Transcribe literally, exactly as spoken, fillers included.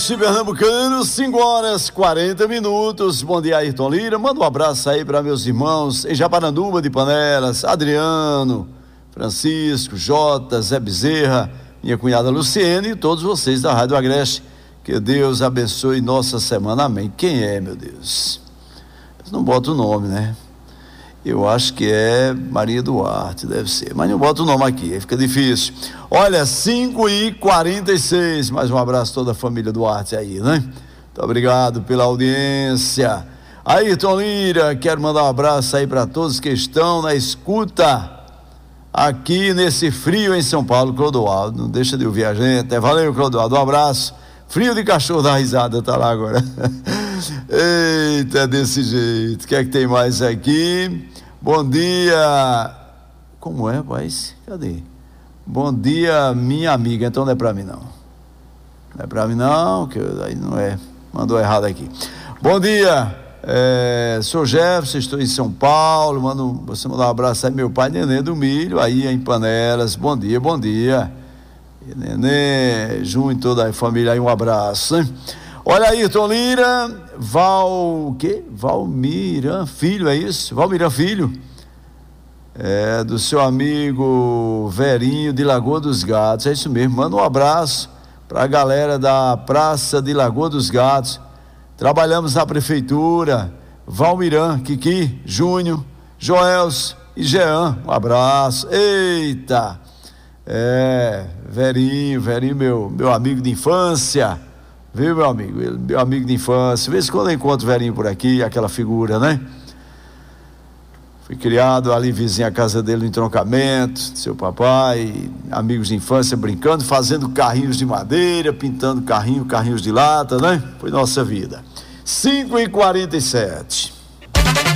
Pernambucano, cinco horas e quarenta minutos. Bom dia, Ayrton Lira. Manda um abraço aí para meus irmãos em Japaranduba de Panelas, Adriano, Francisco, Jota, Zé Bezerra, minha cunhada Luciene e todos vocês da Rádio Agreste. Que Deus abençoe nossa semana, amém. Quem é, meu Deus? Eu não boto o nome, né? Eu acho que é Maria Duarte, deve ser, mas não boto o nome aqui, aí fica difícil. Olha, cinco e quarenta e seis, mais um abraço a toda a família Duarte aí, né? Muito obrigado pela audiência. Ayrton Lira, quero mandar um abraço aí para todos que estão na escuta aqui nesse frio em São Paulo. Clodoaldo, não deixa de ouvir a gente, valeu, Clodoaldo, um abraço. Frio de cachorro da risada, tá lá agora. Eita, é desse jeito. O que é que tem mais aqui? Bom dia. Como é, rapaz? Cadê? Bom dia, minha amiga. Então não é pra mim, não. Não é pra mim, não, que eu, aí não é. Mandou errado aqui. Bom dia. É, sou Jefferson, estou em São Paulo. Mando, você mandar um abraço aí, meu pai, Nenê do Milho, aí em Panelas. Bom dia, bom dia. E Nenê, Junho, toda a família aí, um abraço, hein? Olha aí, Ayrton Lira, Val, o quê? Valmiran Filho, é isso? Valmiran Filho, é, do seu amigo Verinho de Lagoa dos Gatos, é isso mesmo, manda um abraço para a galera da Praça de Lagoa dos Gatos, trabalhamos na prefeitura, Valmiran, Kiki, Júnior, Joels e Jean, um abraço, eita, é, Verinho, Verinho, meu, meu amigo de infância, viu, meu amigo? Meu amigo de infância. Vê se quando eu encontro o Verinho por aqui, aquela figura, né? Fui criado ali vizinho à casa dele no entroncamento, seu papai, amigos de infância brincando, fazendo carrinhos de madeira, pintando carrinho, carrinhos de lata, né? Foi nossa vida. cinco e quarenta e sete.